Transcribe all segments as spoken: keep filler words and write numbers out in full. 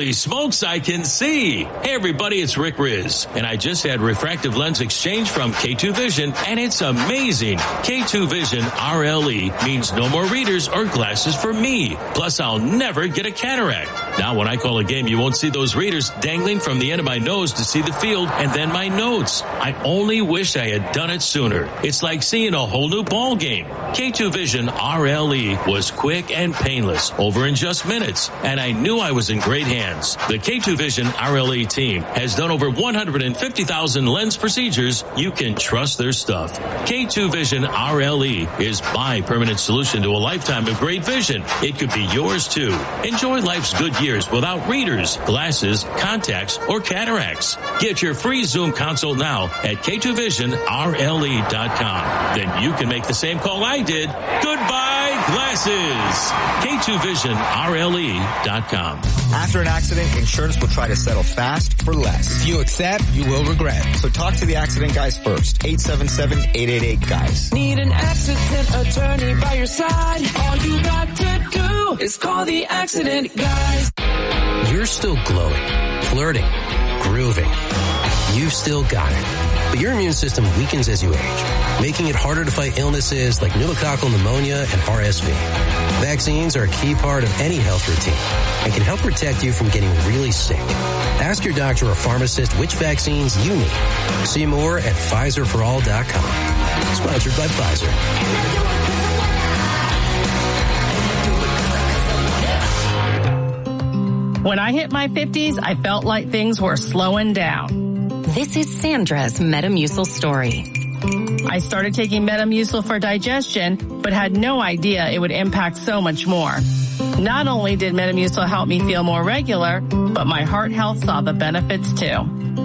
Holy smokes, I can see. Hey, everybody, it's Rick Riz, and I just had refractive lens exchange from K two Vision, and it's amazing. K two Vision R L E means no more readers or glasses for me. Plus, I'll never get a cataract. Now, when I call a game, you won't see those readers dangling from the end of my nose to see the field and then my notes. I only wish I had done it sooner. It's like seeing a whole new ball game. K two Vision R L E was quick and painless, over in just minutes, and I knew I was in great hands. The K two Vision R L E team has done over one hundred fifty thousand lens procedures. You can trust their stuff. K two Vision R L E is my permanent solution to a lifetime of great vision. It could be yours too. Enjoy life's good years without readers, glasses, contacts, or cataracts. Get your free Zoom consult now at K two vision R L E dot com. Then you can make the same call I did. Goodbye, glasses. K two vision R L E dot com. After an accident, insurance will try to settle fast for less. If you accept, you will regret. So talk to the accident guys first. eight seven seven, eight eight eight, guys. Need an accident attorney by your side? All you got to do is call the accident guys. You're still glowing, flirting, grooving. You've still got it. But your immune system weakens as you age, making it harder to fight illnesses like pneumococcal pneumonia and R S V. Vaccines are a key part of any health routine and can help protect you from getting really sick. Ask your doctor or pharmacist which vaccines you need. See more at Pfizer for all dot com. Sponsored by Pfizer. When I hit my fifties, I felt like things were slowing down. This is Sandra's Metamucil story. I started taking Metamucil for digestion, but had no idea it would impact so much more. Not only did Metamucil help me feel more regular, but my heart health saw the benefits too.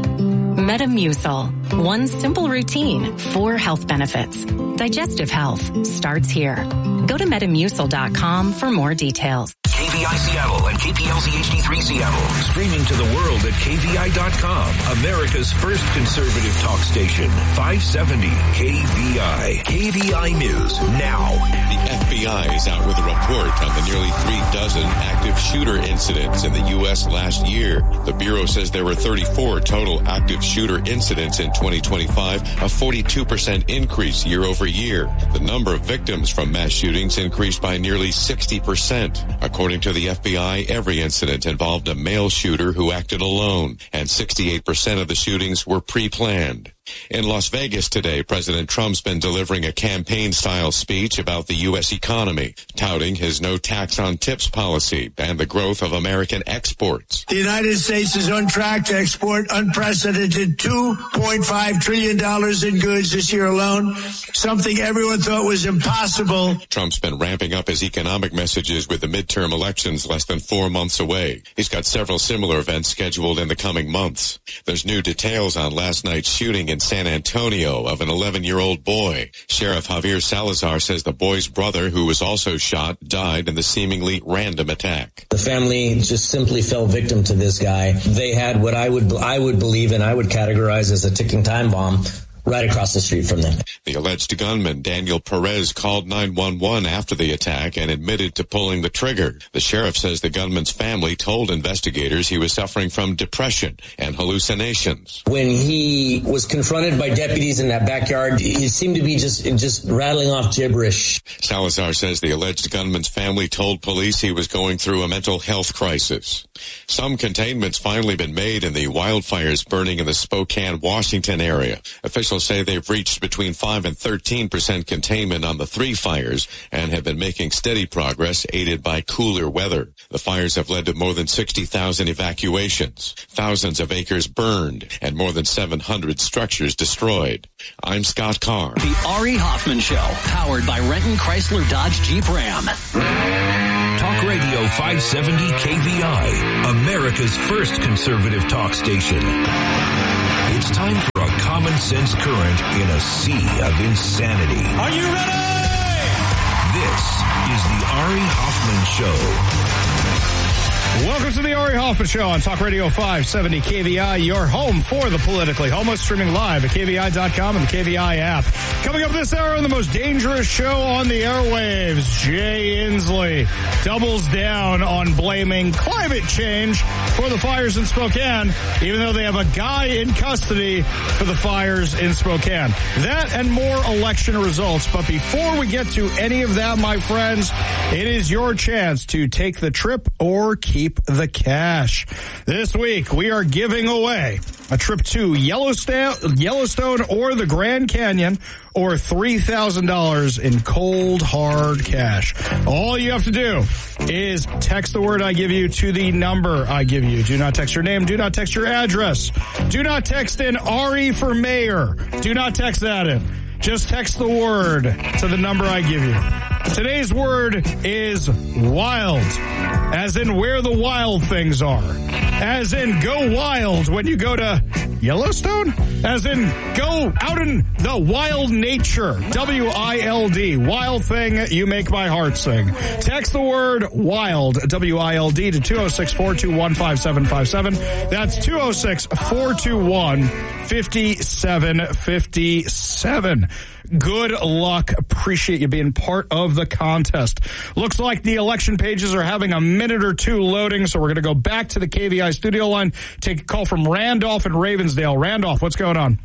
Metamucil. One simple routine, four health benefits. Digestive health starts here. Go to Metamucil dot com for more details. K V I Seattle and K P L Z H D three Seattle. Streaming to the world at K V I dot com. America's first conservative talk station. five seventy K V I. K V I News now. The F B I is out with a report on the nearly three dozen active shooter incidents in the U S last year. The Bureau says there were thirty-four total active shooter incidents in twenty twenty-five, a forty-two percent increase year over year. The number of victims from mass shootings increased by nearly sixty percent. According to the F B I, every incident involved a male shooter who acted alone, and sixty-eight percent of the shootings were pre-planned. In Las Vegas today, President Trump's been delivering a campaign-style speech about the U S economy, touting his no tax on tips policy and the growth of American exports. The United States is on track to export unprecedented two point five trillion dollars in goods this year alone, something everyone thought was impossible. Trump's been ramping up his economic messages with the midterm elections less than four months away. He's got several similar events scheduled in the coming months. There's new details on last night's shooting in San Antonio of an eleven-year-old boy. Sheriff Javier Salazar says the boy's brother, who was also shot, died in the seemingly random attack. The family just simply fell victim to this guy. They had what I would I would believe and I would categorize as a ticking time bomb right across the street from them. The alleged gunman, Daniel Perez, called nine one one after the attack and admitted to pulling the trigger. The sheriff says the gunman's family told investigators he was suffering from depression and hallucinations. When he was confronted by deputies in that backyard, he seemed to be just just rattling off gibberish. Salazar says the alleged gunman's family told police he was going through a mental health crisis. Some containment's finally been made in the wildfires burning in the Spokane, Washington area. Officials say they've reached between five and thirteen percent containment on the three fires and have been making steady progress, aided by cooler weather. The fires have led to more than sixty thousand evacuations, thousands of acres burned, and more than seven hundred structures destroyed. I'm Scott Carr. The Ari Hoffman Show, powered by Renton Chrysler Dodge Jeep Ram. Talk Radio five seventy K V I, America's first conservative talk station. It's time for a common sense current in a sea of insanity. Are you ready? This is the Ari Hoffman Show. Welcome to the Ari Hoffman Show on Talk Radio five seventy K V I, your home for the politically homeless, streaming live at K V I dot com and the K V I app. Coming up this hour on the most dangerous show on the airwaves, Jay Inslee doubles down on blaming climate change for the fires in Spokane, even though they have a guy in custody for the fires in Spokane. That and more election results. But before we get to any of that, my friends, it is your chance to take the trip or keep the cash. This week, we are giving away a trip to Yellowstone, Yellowstone or the Grand Canyon, or three thousand dollars in cold, hard cash. All you have to do is text the word I give you to the number I give you. Do not text your name. Do not text your address. Do not text in Ari for mayor. Do not text that in. Just text the word to the number I give you. Today's word is wild, as in where the wild things are. As in go wild when you go to Yellowstone. As in go out in the wild nature. W I L D. Wild thing, you make my heart sing. Text the word wild, W I L D, to two oh six, four two one, five seven five seven. That's two oh six, four two one, five seven five seven. Good luck. Appreciate you being part of the contest. Looks like the election pages are having a minute or two loading, so we're going to go back to the K V I studio line, take a call from Randolph in Ravensdale. Randolph, what's going on?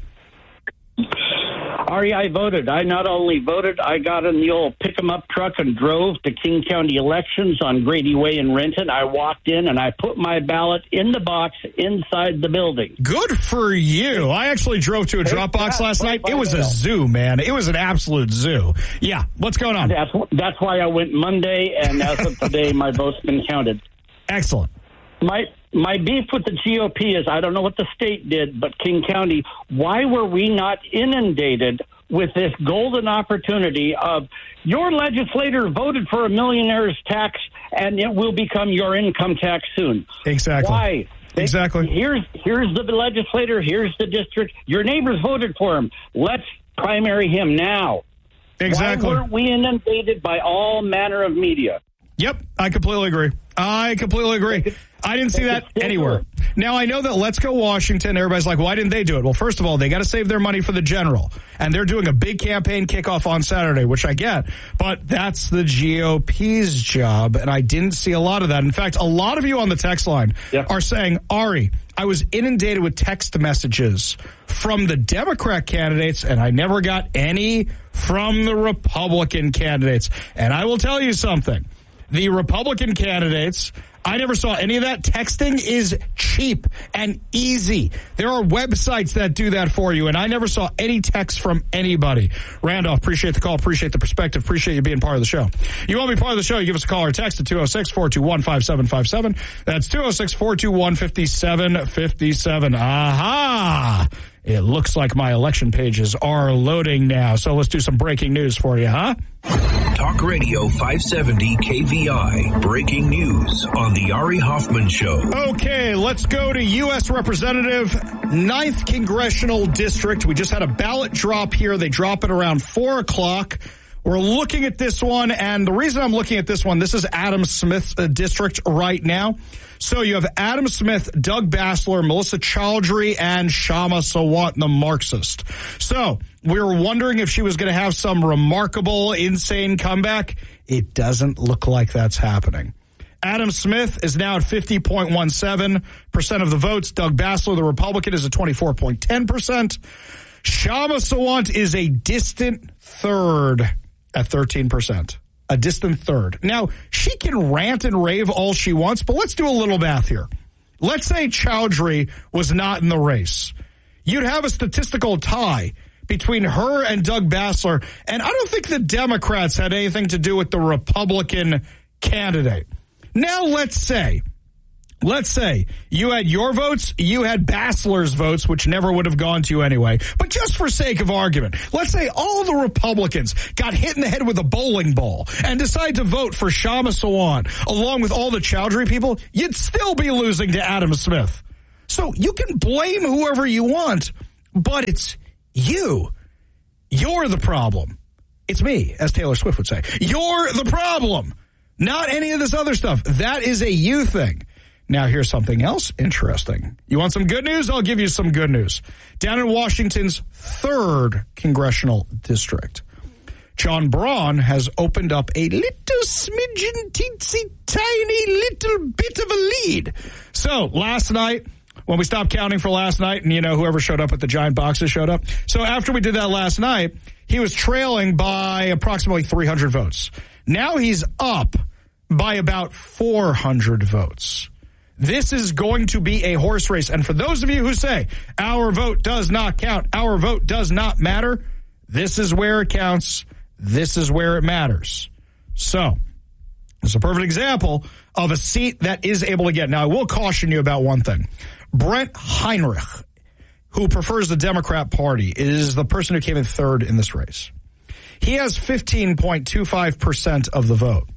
Ari, I voted. I not only voted, I got in the old pick-em-up truck and drove to King County Elections on Grady Way in Renton. I walked in and I put my ballot in the box inside the building. Good for you. I actually drove to a drop box last night. It was a zoo, man. It was an absolute zoo. Yeah, what's going on? That's, that's why I went Monday, and as of today, my vote's been counted. Excellent. My my beef with the G O P is, I don't know what the state did, but King County, why were we not inundated with this golden opportunity of your legislator voted for a millionaire's tax and it will become your income tax soon? Exactly. Why? Exactly. Here's here's the legislator, here's the district. Your neighbors voted for him. Let's primary him now. Exactly. Why weren't we inundated by all manner of media? Yep, I completely agree. I completely agree. I didn't see that anywhere. Now, I know that Let's Go Washington, everybody's like, why didn't they do it? Well, first of all, they got to save their money for the general. And they're doing a big campaign kickoff on Saturday, which I get. But that's the G O P's job, and I didn't see a lot of that. In fact, a lot of you on the text line yep. are saying, Ari, I was inundated with text messages from the Democrat candidates, and I never got any from the Republican candidates. And I will tell you something. The Republican candidates, I never saw any of that. Texting is cheap and easy. There are websites that do that for you, and I never saw any text from anybody. Randolph, appreciate the call, appreciate the perspective, appreciate you being part of the show. You want to be part of the show, you give us a call or text at two oh six, four two one, five seven five seven. That's two oh six, four two one, five seven five seven. Aha! It looks like my election pages are loading now, so let's do some breaking news for you, huh? Talk Radio five seventy K V I. Breaking news on the Ari Hoffman Show. Okay, let's go to U S Representative, ninth Congressional District. We just had a ballot drop here. They drop it around four o'clock. We're looking at this one, and the reason I'm looking at this one, this is Adam Smith's uh, district right now. So you have Adam Smith, Doug Basler, Melissa Chowdhury, and Shama Sawant, the Marxist. So we were wondering if she was going to have some remarkable, insane comeback. It doesn't look like that's happening. Adam Smith is now at fifty point one seven percent of the votes. Doug Basler, the Republican, is at twenty-four point one zero percent. Shama Sawant is a distant third at thirteen percent. A distant third. Now, she can rant and rave all she wants, but let's do a little math here. Let's say Chowdhury was not in the race. You'd have a statistical tie between her and Doug Basler, and I don't think the Democrats had anything to do with the Republican candidate. Now, let's say, let's say you had your votes, you had Basler's votes, which never would have gone to you anyway. But just for sake of argument, let's say all the Republicans got hit in the head with a bowling ball and decide to vote for Shama Sawant, along with all the Chowdhury people, you'd still be losing to Adam Smith. So you can blame whoever you want, but it's you. You're the problem. It's me, as Taylor Swift would say. You're the problem, not any of this other stuff. That is a you thing. Now, here's something else interesting. You want some good news? I'll give you some good news. Down in Washington's third congressional district, John Braun has opened up a little smidgen, teensy, tiny little bit of a lead. So, last night, when we stopped counting for last night, and, you know, whoever showed up at the giant boxes showed up. So, after we did that last night, he was trailing by approximately three hundred votes. Now he's up by about four hundred votes. This is going to be a horse race. And for those of you who say, our vote does not count, our vote does not matter, this is where it counts. This is where it matters. So, it's a perfect example of a seat that is able to get. Now, I will caution you about one thing. Brent Heinrich, who prefers the Democrat Party, is the person who came in third in this race. He has fifteen point two five percent of the vote.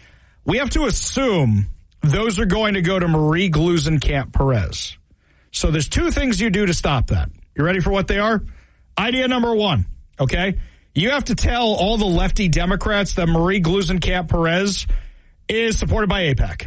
We have to assume those are going to go to Marie Gluesenkamp Perez. So there's two things you do to stop that. You ready for what they are? Idea number one, okay? You have to tell all the lefty Democrats that Marie Gluesenkamp Perez is supported by AIPAC.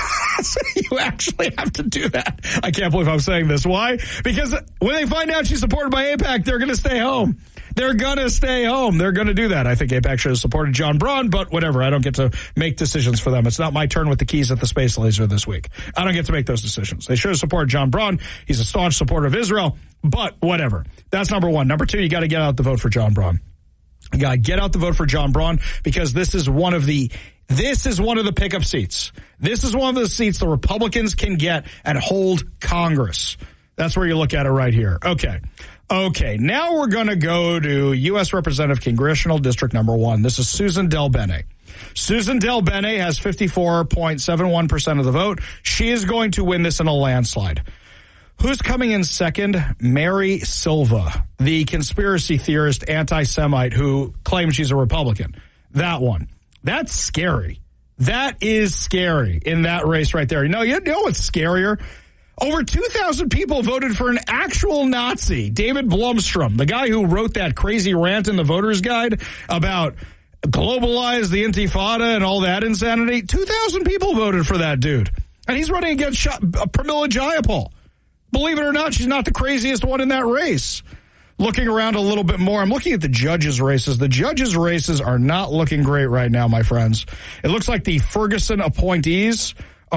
So you actually have to do that. I can't believe I'm saying this. Why? Because when they find out she's supported by AIPAC, they're going to stay home. They're going to stay home. They're going to do that. I think AIPAC should have supported John Braun, but whatever. I don't get to make decisions for them. It's not my turn with the keys at the Space Laser this week. I don't get to make those decisions. They should have supported John Braun. He's a staunch supporter of Israel, but whatever. That's number one. Number two, you got to get out the vote for John Braun. You got to get out the vote for John Braun because this is one of the This is one of the pickup seats. This is one of the seats the Republicans can get and hold Congress. That's where you look at it right here. Okay. Okay. Now we're going to go to U S Representative Congressional District number one. This is Susan DelBene. Susan DelBene has fifty-four point seven one percent of the vote. She is going to win this in a landslide. Who's coming in second? Mary Silva, the conspiracy theorist anti-Semite who claims she's a Republican. That one. That's scary. That is scary in that race right there. You know, you know what's scarier? Over two thousand people voted for an actual Nazi, David Blomstrom, the guy who wrote that crazy rant in the Voters Guide about globalize the Intifada and all that insanity. two thousand people voted for that dude. And he's running against Pramila Jayapal. Believe it or not, she's not the craziest one in that race. Looking around a little bit more, I'm looking at the judges' races. The judges' races are not looking great right now, my friends. It looks like the Ferguson appointees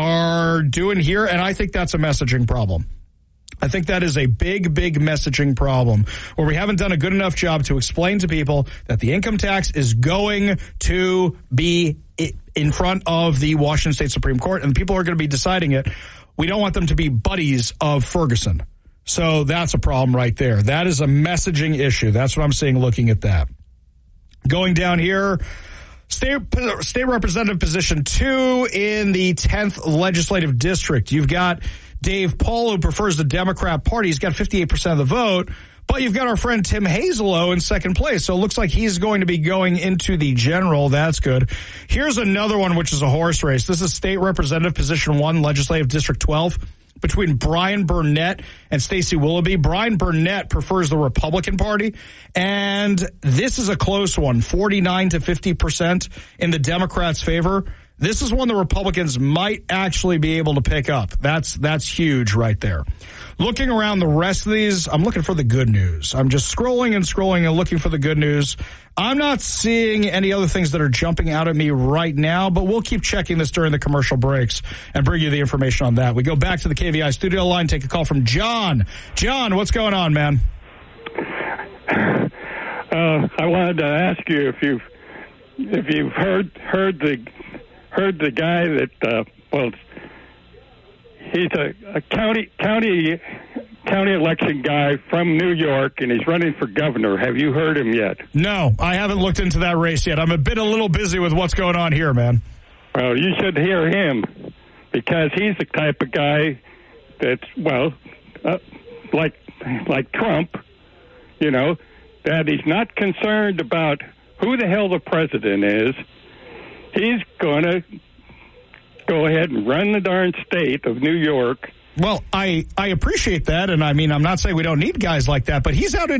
are doing here, and I think that's a messaging problem. I think that is a big, big messaging problem where we haven't done a good enough job to explain to people that the income tax is going to be in front of the Washington State Supreme Court, and the people who are going to be deciding it, we don't want them to be buddies of Ferguson. So that's a problem right there. That is a messaging issue. That's what I'm seeing looking at that. Going down here, state, state representative position two in the tenth legislative district. You've got Dave Paul, who prefers the Democrat Party. He's got fifty-eight percent of the vote. But you've got our friend Tim Hazelow in second place. So it looks like he's going to be going into the general. That's good. Here's another one, which is a horse race. This is state representative position one, legislative district twelve, between Brian Burnett and Stacey Willoughby. Brian Burnett prefers the Republican Party, and this is a close one, forty-nine to fifty percent in the Democrats' favor. This is one the Republicans might actually be able to pick up. That's that's huge right there. Looking around the rest of these, I'm looking for the good news. I'm just scrolling and scrolling and looking for the good news. I'm not seeing any other things that are jumping out at me right now, but we'll keep checking this during the commercial breaks and bring you the information on that. We go back to the K V I studio line, take a call from John. John, what's going on, man? Uh, I wanted to ask you if you've if you've heard heard the heard the guy that uh, well, he's a, a county county county election guy from New York, and he's running for governor. Have you heard him yet? No, I haven't looked into that race yet. I'm a bit a little busy with what's going on here, man. Well, you should hear him because he's the type of guy that's well, uh, like like Trump, you know, that he's not concerned about who the hell the president is. He's going to go ahead and run the darn state of New York. Well, I, I appreciate that, and I mean, I'm not saying we don't need guys like that, but he's out in